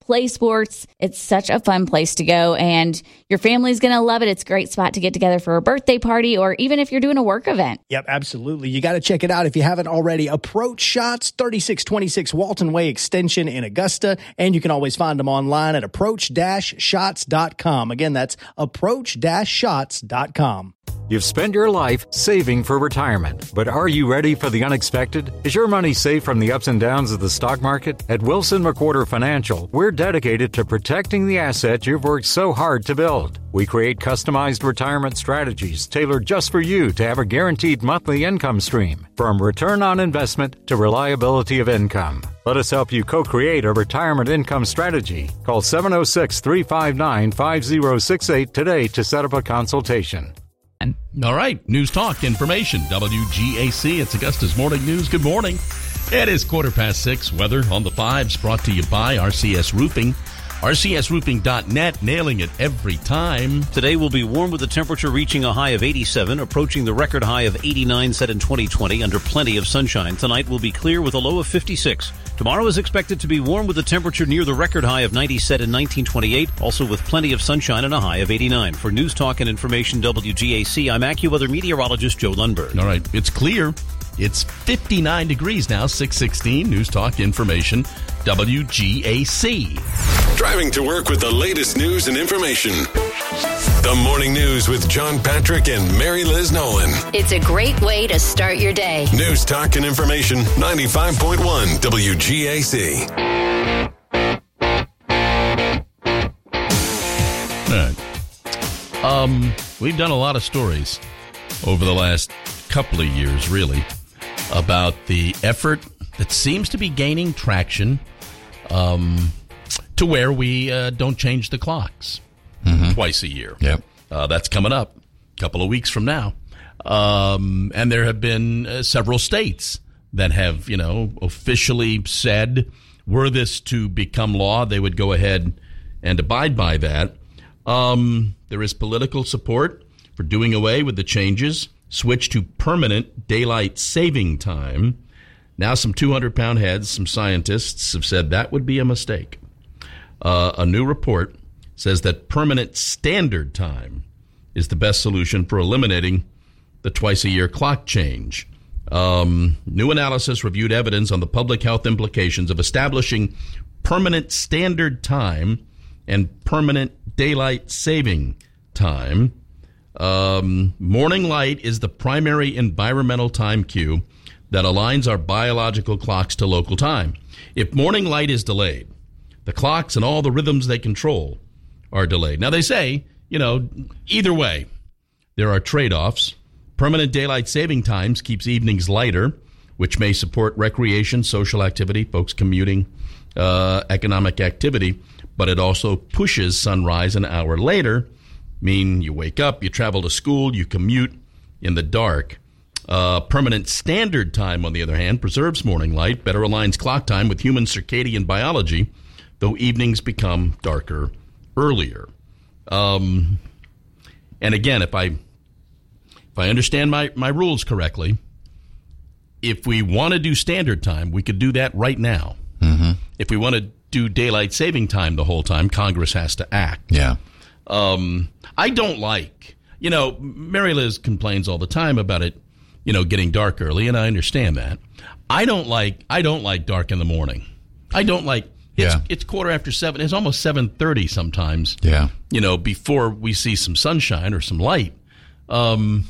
play sports. It's such a fun place to go, and your family's going to love it. It's a great spot to get together for a birthday party, or even if you're doing a work event. Yep, absolutely. You got to check it out if you haven't already. Approach Shots, thirty-six twenty-six Walton Way Extension in Augusta, and you can always find them online at approach dash shots dot com. Again, that's approach dash shots dot com. You've spent your life saving for retirement, but are you ready for the unexpected? Is your money safe from the ups and downs of the stock market? At Wilson McWhorter Financial, we're dedicated to protecting the asset you've worked so hard to build. We create customized retirement strategies tailored just for you to have a guaranteed monthly income stream, from return on investment to reliability of income. Let us help you co-create a retirement income strategy. Call seven oh six, three five nine, five oh six eight today to set up a consultation. All right, News Talk Information, W G A C. It's Augusta's Morning News. Good morning. It is quarter past six. Weather on the fives brought to you by R C S Roofing. R C S roofing dot net, nailing it every time. Today will be warm with the temperature reaching a high of eighty-seven, approaching the record high of eighty-nine set in twenty twenty under plenty of sunshine. Tonight will be clear with a low of fifty-six. Tomorrow is expected to be warm with a temperature near the record high of ninety set in nineteen twenty-eight, also with plenty of sunshine and a high of eighty-nine. For News Talk and Information W G A C, I'm AccuWeather meteorologist Joe Lundberg. All right, it's clear. It's fifty-nine degrees now, six sixteen. News Talk Information W G A C. Driving to work with the latest news and information. The Morning News with John Patrick and Mary Liz Nolan. It's a great way to start your day. News Talk and Information ninety-five point one W G A C. All right. Um, we've done a lot of stories over the last couple of years, really, about the effort that seems to be gaining traction um, to where we uh, don't change the clocks mm-hmm. twice a year. Yep. Uh, that's coming up a couple of weeks from now. Um, and there have been uh, several states that have, you know, officially said, were this to become law, they would go ahead and abide by that. Um, there is political support for doing away with the changes, switch to permanent daylight saving time. Now some two hundred pound heads, some scientists have said that would be a mistake. Uh, a new report says that permanent standard time is the best solution for eliminating the twice-a-year clock change. Um, new analysis reviewed evidence on the public health implications of establishing permanent standard time and permanent daylight saving time. Um, morning light is the primary environmental time cue that aligns our biological clocks to local time. If morning light is delayed, the clocks and all the rhythms they control are delayed. Now, they say, you know, either way, there are trade-offs. Permanent daylight saving times keeps evenings lighter, which may support recreation, social activity, folks commuting, uh, economic activity, but it also pushes sunrise an hour later, mean you wake up, you travel to school, you commute in the dark. Uh, permanent standard time, on the other hand, preserves morning light, better aligns clock time with human circadian biology, though evenings become darker earlier. Um, and again, if I if I understand my, my rules correctly, if we want to do standard time, we could do that right now. Mm-hmm. If we want to do daylight saving time the whole time, Congress has to act. Yeah. Um, I don't like, you know, Mary Liz complains all the time about it, you know, getting dark early, and I understand that. I don't like, I don't like dark in the morning. I don't like, it's, yeah. it's quarter after seven. It's almost seven thirty sometimes. Yeah. You know, before we see some sunshine or some light. Um,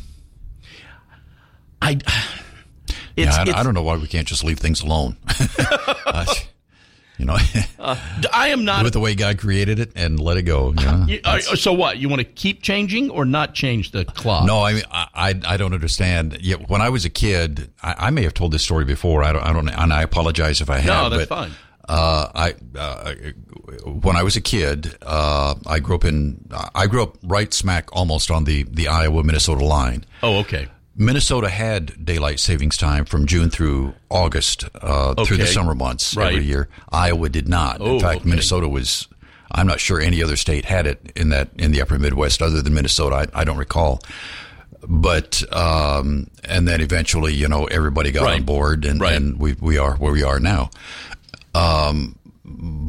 I, it's, yeah, I, it's, I don't know why we can't just leave things alone. uh, You know, uh, I am not. Do it the way God created it and let it go. You know? you, uh, so what? You want to keep changing or not change the clock? No, I mean, I, I, I don't understand. Yeah, when I was a kid, I, I may have told this story before. I don't, I don't, and I apologize if I have. No, that's but, fine. Uh, I, uh, when I was a kid, uh, I grew up in, I grew up right smack almost on the, the Iowa-Minnesota line. Oh, okay. Minnesota had daylight savings time from June through August, uh, okay. through the summer months right. every year. Iowa did not. Oh, in fact, okay. Minnesota was, I'm not sure any other state had it in that, in the upper Midwest other than Minnesota. I, I don't recall. But, um, and then eventually, you know, everybody got right. on board and, right. and we, we are where we are now. Um, but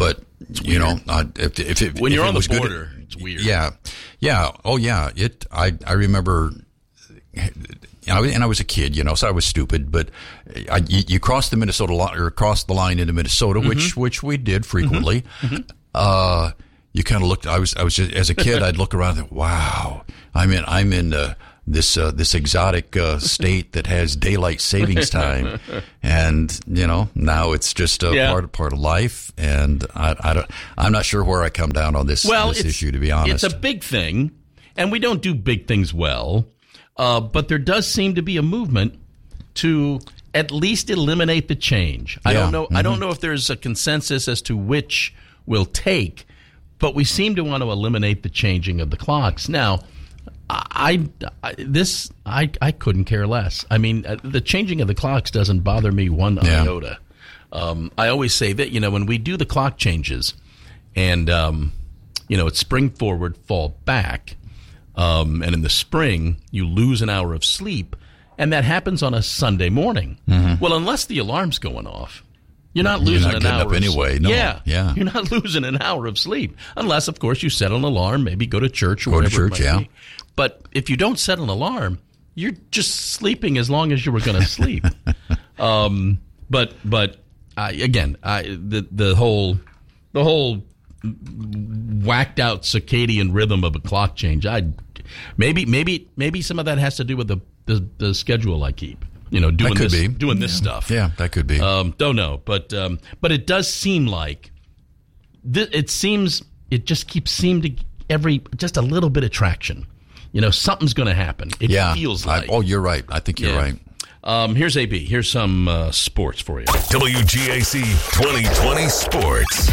you know, uh, if, if it, when if you're it on the was border, good, it's weird. Yeah, yeah, oh yeah. It. I I remember. You know, and I was a kid, you know, so I was stupid. But I, you, you cross the Minnesota line or cross the line into Minnesota, mm-hmm. which which we did frequently. Mm-hmm. Uh, you kind of looked. I was I was just, as a kid, I'd look around and think, wow, I'm in I'm in uh, this uh, this exotic uh, state that has daylight savings time, and you know now it's just a yeah. part part of life. And I, I don't. I'm not sure where I come down on this well, this issue, to be honest. It's a big thing, and we don't do big things well. Uh, but there does seem to be a movement to at least eliminate the change. I Yeah. don't know. Mm-hmm. I don't know if there's a consensus as to which will take, but we seem to want to eliminate the changing of the clocks. Now, I, I this I I couldn't care less. I mean, uh, the changing of the clocks doesn't bother me one Yeah. iota. Um, I always say that, you know, when we do the clock changes, and um, you know, it's spring forward, fall back. Um, and in the spring, you lose an hour of sleep, and that happens on a Sunday morning. Mm-hmm. Well, unless the alarm's going off, you're not losing You're not an getting hour up of anyway. sleep. No. Yeah, Yeah. You're not losing an hour of sleep, unless, of course, you set an alarm, maybe go to church or Go to whatever church, it might yeah. be. But if you don't set an alarm, you're just sleeping as long as you were going to sleep. um, but but I, again, I, the the whole the whole whacked out circadian rhythm of a clock change. I maybe maybe maybe some of that has to do with the the, the schedule I keep. You know, doing That could this be. doing this Yeah. stuff. Yeah, that could be. Um, don't know, but um, but it does seem like th- it seems it just keeps seem to every just a little bit of traction. You know, something's going to happen. It yeah. feels I- like. oh, you're right. I think you're Yeah. right. Um, here's A B. Here's some uh, sports for you. W G A C twenty twenty Sports.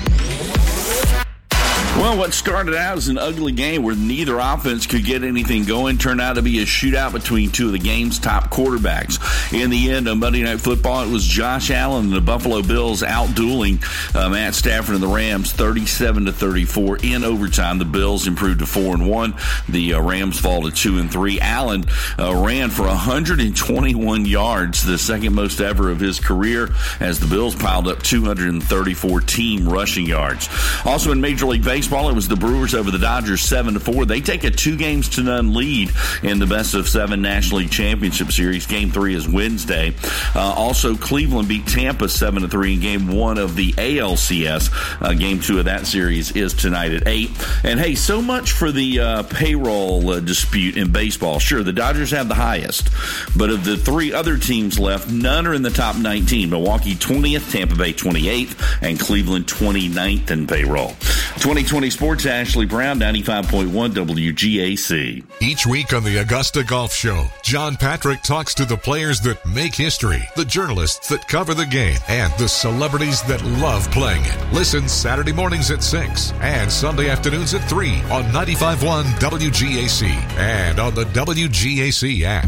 Well, what started out as an ugly game where neither offense could get anything going turned out to be a shootout between two of the game's top quarterbacks. In the end, on Monday Night Football, it was Josh Allen and the Buffalo Bills out-dueling uh, Matt Stafford and the Rams thirty-seven to thirty-four in overtime. The Bills improved to four and one. The uh, Rams fall to two and three. Allen uh, ran for one hundred twenty-one yards, the second most ever of his career, as the Bills piled up two hundred thirty-four team rushing yards. Also in Major League Baseball, it was the Brewers over the Dodgers seven to four. They take a two games to none lead in the best of seven National League Championship Series. Game three is Wednesday. Uh, also, Cleveland beat Tampa seven to three in game one of the A L C S. Uh, game two of that series is tonight at eight. And hey, so much for the uh, payroll uh, dispute in baseball. Sure, the Dodgers have the highest, but of the three other teams left, none are in the top nineteen. Milwaukee twentieth, Tampa Bay twenty-eighth, and Cleveland twenty-ninth in payroll. twenty twenty Sports, Ashley Brown, ninety-five point one W G A C. Each week on the Augusta Golf Show, John Patrick talks to the players that make history, the journalists that cover the game, and the celebrities that love playing it. Listen Saturday mornings at six and Sunday afternoons at three on ninety-five point one W G A C and on the W G A C app.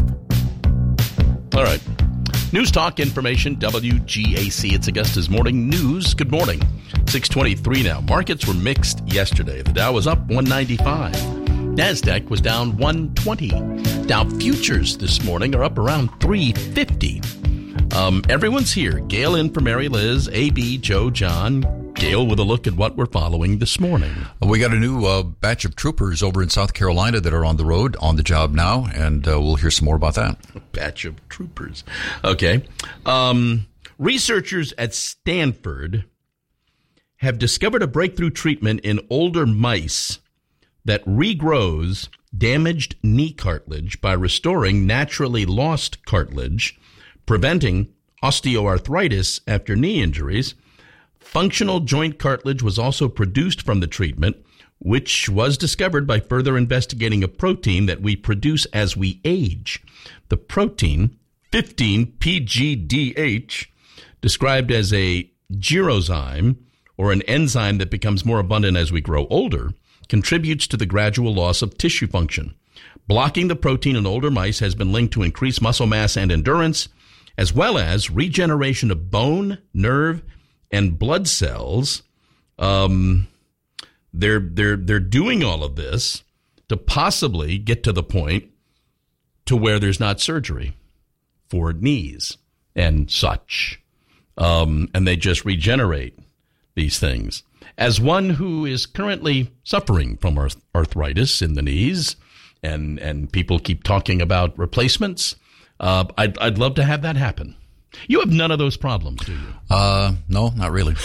All right. News Talk Information, W G A C. It's Augusta's Morning News. Good morning. six twenty-three now. Markets were mixed yesterday. The Dow was up one ninety-five. NASDAQ was down one twenty. Dow futures this morning are up around three fifty. Um, everyone's here. Gail in for Mary Liz, A B, Joe, John. Gail with a look at what we're following this morning. We got a new uh, batch of troopers over in South Carolina that are on the road, on the job now, and uh, we'll hear some more about that. A batch of troopers. Okay. Um, researchers at Stanford have discovered a breakthrough treatment in older mice that regrows damaged knee cartilage by restoring naturally lost cartilage, preventing osteoarthritis after knee injuries. Functional joint cartilage was also produced from the treatment, which was discovered by further investigating a protein that we produce as we age. The protein, fifteen P G D H, described as a gyrozyme, or an enzyme that becomes more abundant as we grow older, contributes to the gradual loss of tissue function. Blocking the protein in older mice has been linked to increased muscle mass and endurance, as well as regeneration of bone, nerve, and blood cells. Um, they're they're they're doing all of this to possibly get to the point to where there's not surgery for knees and such, um, and they just regenerate these things. as one who is currently suffering from arth- arthritis in the knees, and and people keep talking about replacements, uh, I'd I'd love to have that happen. You have none of those problems, do you? Uh, no, not really.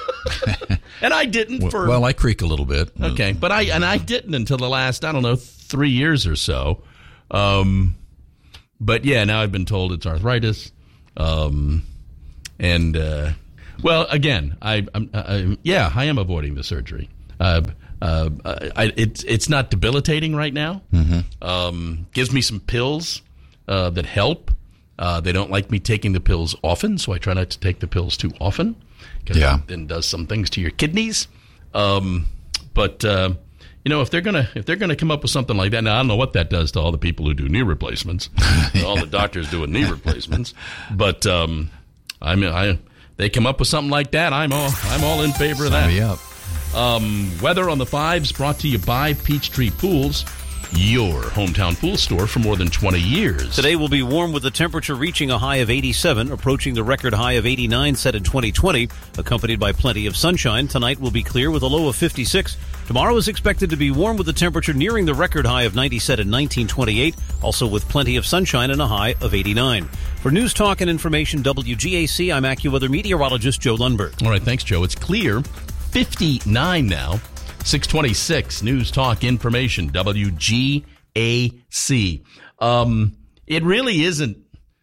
And I didn't for well, I creak a little bit. Okay, but I and I didn't until the last I don't know three years or so. Um, but yeah, now I've been told it's arthritis. Um, and uh, well, again, I, I'm I, yeah, I am avoiding the surgery. Uh, uh, I, it's it's not debilitating right now. Mm-hmm. Um, gives me some pills uh, that help. Uh, they don't like me taking the pills often, so I try not to take the pills too often. Because yeah. it then does some things to your kidneys. Um, but uh, you know, if they're gonna if they're gonna come up with something like that, now I don't know what that does to all the people who do knee replacements, all the doctors doing knee replacements. But um, I mean, I they come up with something like that, I'm all I'm all in favor of that. Sign me up. Um, weather on the fives brought to you by Peachtree Pools, your hometown pool store for more than twenty years. Today will be warm with the temperature reaching a high of eighty-seven, approaching the record high of eighty-nine set in twenty twenty, accompanied by plenty of sunshine. Tonight will be clear with a low of fifty-six. Tomorrow is expected to be warm with the temperature nearing the record high of ninety set in nineteen twenty-eight, also with plenty of sunshine and a high of eighty-nine. For News Talk and Information W G A C, I'm AccuWeather meteorologist Joe Lundberg. All right, thanks, Joe. It's clear, fifty-nine now. six twenty-six, News Talk Information, W G A C. Um, it really isn't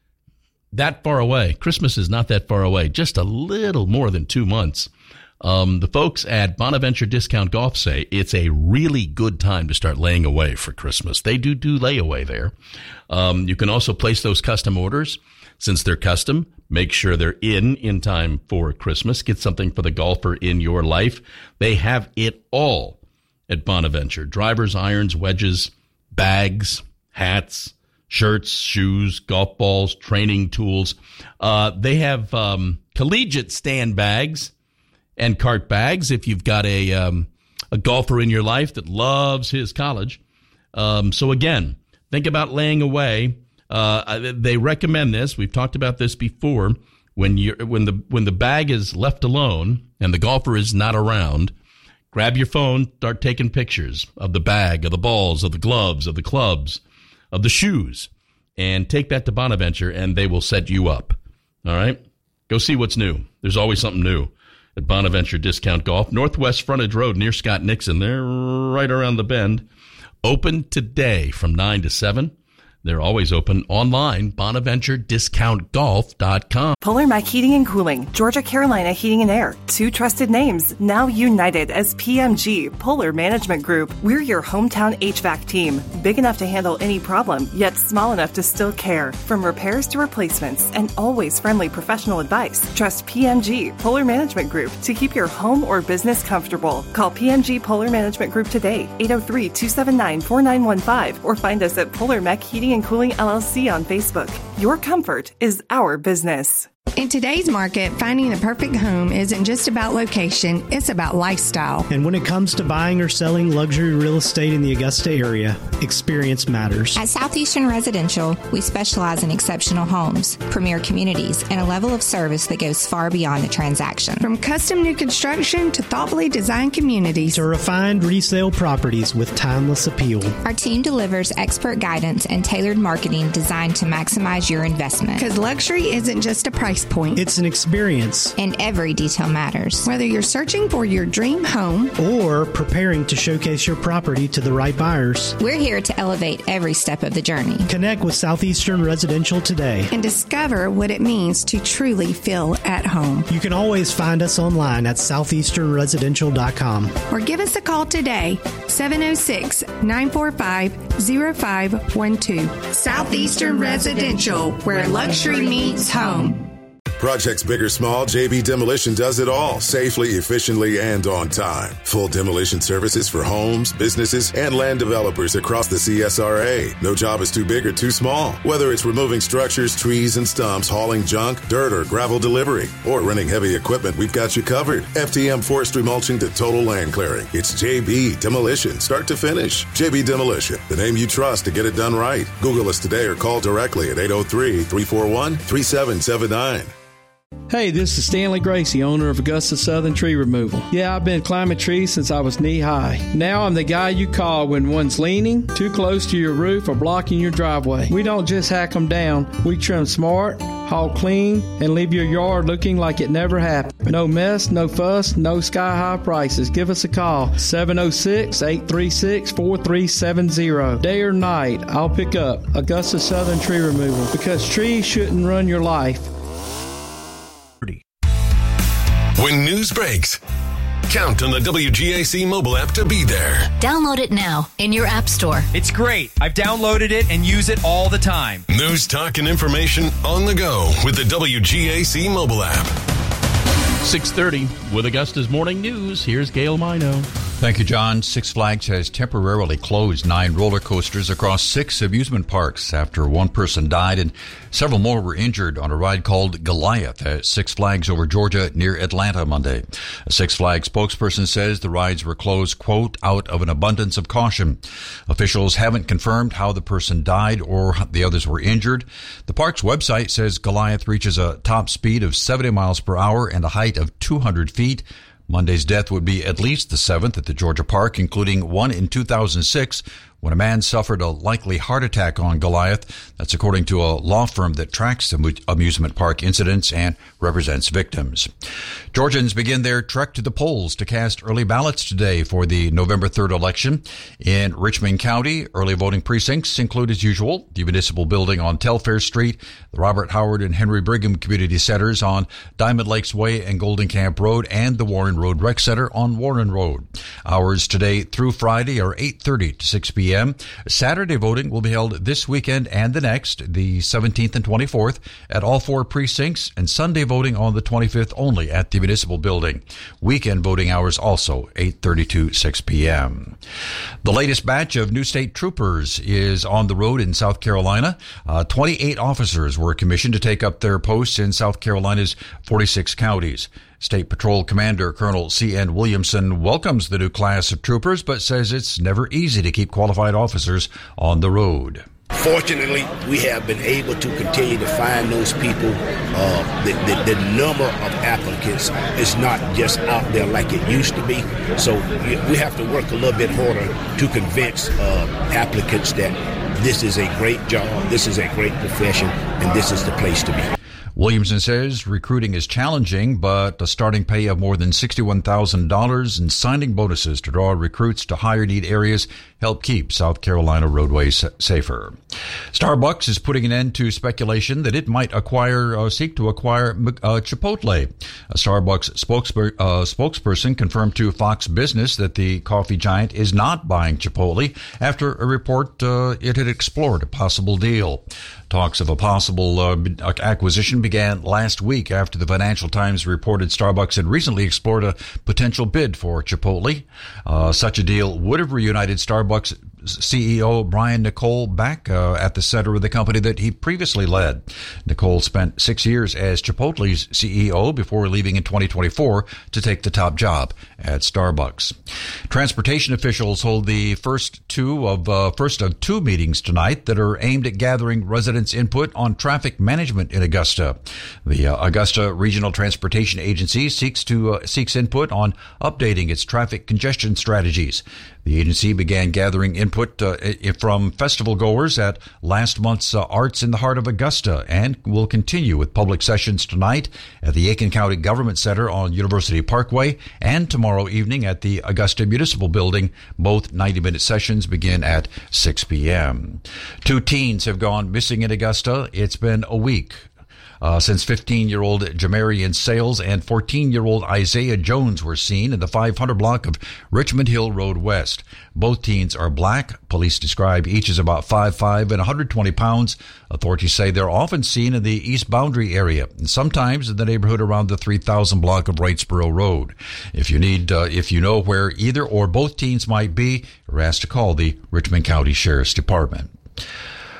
that far away. Christmas is not that far away, just a little more than two months. Um, the folks at Bonaventure Discount Golf say it's a really good time to start laying away for Christmas. They do do layaway there. Um, you can also place those custom orders. Since they're custom, make sure they're in in time for Christmas. Get something for the golfer in your life. They have it all at Bonaventure. Drivers, irons, wedges, bags, hats, shirts, shoes, golf balls, training tools. Uh, they have um, collegiate stand bags and cart bags if you've got a, um, a golfer in your life that loves his college. Um, so again, think about laying away. Uh, they recommend this. We've talked about this before. When you when the when the bag is left alone and the golfer is not around, grab your phone, start taking pictures of the bag, of the balls, of the gloves, of the clubs, of the shoes, and take that to Bonaventure, and they will set you up. All right? Go see what's new. There's always something new at Bonaventure Discount Golf, Northwest Frontage Road near Scott Nixon. They're right around the bend. Open today from nine to seven. They're always open online, Bonaventure Discount Golf dot com. Polar Mac Heating and Cooling, Georgia Carolina Heating and Air. Two trusted names, now united as P M G, Polar Management Group. We're your hometown H V A C team. Big enough to handle any problem, yet small enough to still care. From repairs to replacements, and always friendly professional advice. Trust P M G, Polar Management Group, to keep your home or business comfortable. Call P M G Polar Management Group today, eight oh three, two seven nine, four nine one five, or find us at Polar Mac Heating and Cooling L L C on Facebook. Your comfort is our business. In today's market, finding the perfect home isn't just about location, it's about lifestyle. And when it comes to buying or selling luxury real estate in the Augusta area, experience matters. At Southeastern Residential, we specialize in exceptional homes, premier communities, and a level of service that goes far beyond the transaction. From custom new construction to thoughtfully designed communities to refined resale properties with timeless appeal. Our team delivers expert guidance and tailored marketing designed to maximize your investment. Because luxury isn't just a price point. It's an experience. And every detail matters. Whether you're searching for your dream home or preparing to showcase your property to the right buyers, we're here to elevate every step of the journey. Connect with Southeastern Residential today and discover what it means to truly feel at home. You can always find us online at southeastern residential dot com or give us a call today, seven oh six, nine four five, oh five one two. Southeastern Residential, where luxury meets home. Projects big or small, J B Demolition does it all safely, efficiently, and on time. Full demolition services for homes, businesses, and land developers across the C S R A. No job is too big or too small. Whether it's removing structures, trees, and stumps, hauling junk, dirt, or gravel delivery, or renting heavy equipment, we've got you covered. F T M forestry mulching to total land clearing. It's J B Demolition, start to finish. J B Demolition, the name you trust to get it done right. Google us today or call directly at eight oh three, three four one, three seven seven nine. Hey, this is Stanley Gracie, owner of Augusta Southern Tree Removal. Yeah, I've been climbing trees since I was knee-high. Now I'm the guy you call when one's leaning, too close to your roof, or blocking your driveway. We don't just hack them down. We trim smart, haul clean, and leave your yard looking like it never happened. No mess, no fuss, no sky-high prices. Give us a call, seven oh six, eight three six, four three seven zero. Day or night, I'll pick up Augusta Southern Tree Removal, because trees shouldn't run your life. When news breaks, count on the W G A C mobile app to be there. Download it now in your app store. It's great. I've downloaded it and use it all the time. News, talk, and information on the go with the W G A C mobile app. six thirty with Augusta's Morning News. Here's Gail Mino. Thank you, John. Six Flags has temporarily closed nine roller coasters across six amusement parks after one person died and several more were injured on a ride called Goliath at Six Flags over Georgia near Atlanta Monday. A Six Flags spokesperson says the rides were closed, quote, out of an abundance of caution. Officials haven't confirmed how the person died or the others were injured. The park's website says Goliath reaches a top speed of seventy miles per hour and a height of two hundred feet. Monday's death would be at least the seventh at the Georgia park, including one in two thousand six when a man suffered a likely heart attack on Goliath. That's according to a law firm that tracks amusement park incidents and represents victims. Georgians begin their trek to the polls to cast early ballots today for the November third election. In Richmond County, early voting precincts include, as usual, the Municipal Building on Telfair Street, the Robert Howard and Henry Brigham Community Centers on Diamond Lakes Way and Golden Camp Road, and the Warren Road Rec Center on Warren Road. Hours today through Friday are eight thirty to six p.m. Saturday voting will be held this weekend and the next, the seventeenth and twenty-fourth, at all four precincts, and Sunday voting on the twenty-fifth only at the Municipal Building. Weekend voting hours also eight thirty to six p.m. The latest batch of new state troopers is on the road in South Carolina. Uh, twenty-eight officers were commissioned to take up their posts in South Carolina's forty-six counties. State Patrol Commander Colonel C N. Williamson welcomes the new class of troopers, but says it's never easy to keep qualified officers on the road. Fortunately, we have been able to continue to find those people. Uh, the, the, the number of applicants is not just out there like it used to be. So we have to work a little bit harder to convince uh, applicants that this is a great job, this is a great profession, and this is the place to be. Williamson says recruiting is challenging, but a starting pay of more than sixty-one thousand dollars and signing bonuses to draw recruits to higher need areas help keep South Carolina roadways safer. Starbucks is putting an end to speculation that it might acquire, uh, seek to acquire uh, Chipotle. A Starbucks spokesper, uh, spokesperson confirmed to Fox Business that the coffee giant is not buying Chipotle after a report uh, it had explored a possible deal. Talks of a possible uh, acquisition began last week after the Financial Times reported Starbucks had recently explored a potential bid for Chipotle. Uh, such a deal would have reunited Starbucks C E O Brian Nicole back uh, at the center of the company that he previously led. Nicole spent six years as Chipotle's C E O before leaving in twenty twenty-four to take the top job at Starbucks. Transportation officials hold the first two of uh, first of two meetings tonight that are aimed at gathering residents' input on traffic management in Augusta. The uh, Augusta Regional Transportation Agency seeks to uh, seeks input on updating its traffic congestion strategies. The agency began gathering input uh, from festival goers at last month's uh, Arts in the Heart of Augusta and will continue with public sessions tonight at the Aiken County Government Center on University Parkway and tomorrow evening at the Augusta Municipal Building. Both ninety-minute sessions begin at six p.m. Two teens have gone missing in Augusta. It's been a week. Uh, since fifteen-year-old Jamarian Sales and fourteen-year-old Isaiah Jones were seen in the five hundred block of Richmond Hill Road West. Both teens are black. Police describe each as about five foot five and one hundred twenty pounds. Authorities say they're often seen in the East Boundary area and sometimes in the neighborhood around the three thousand block of Wrightsboro Road. If you need, uh, if you know where either or both teens might be, you're asked to call the Richmond County Sheriff's Department.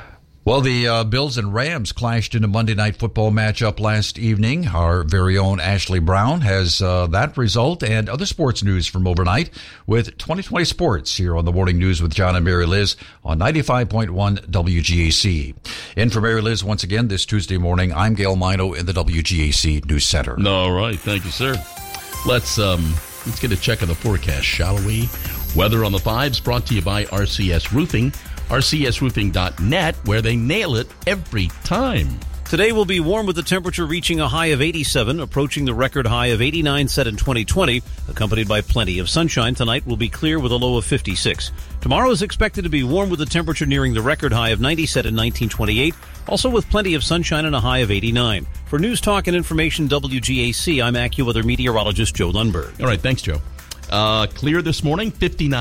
Well, the uh, Bills and Rams clashed in a Monday Night Football matchup last evening. Our very own Ashley Brown has uh, that result and other sports news from overnight with twenty twenty Sports here on the Morning News with John and Mary Liz on ninety-five point one W G A C. In for Mary Liz once again this Tuesday morning, I'm Gail Mino in the W G A C News Center. All right. Thank you, sir. Let's, um, let's get a check of the forecast, shall we? Weather on the fives brought to you by R C S Roofing. R C S roofing dot net, where they nail it every time. Today will be warm with the temperature reaching a high of eighty-seven, approaching the record high of eighty-nine set in twenty twenty, accompanied by plenty of sunshine. Tonight will be clear with a low of fifty-six. Tomorrow is expected to be warm with the temperature nearing the record high of ninety set in nineteen twenty-eight, also with plenty of sunshine and a high of eighty-nine. For News Talk and Information W G A C, I'm AccuWeather meteorologist Joe Lundberg. All right, thanks, Joe. Uh, clear this morning, fifty-nine.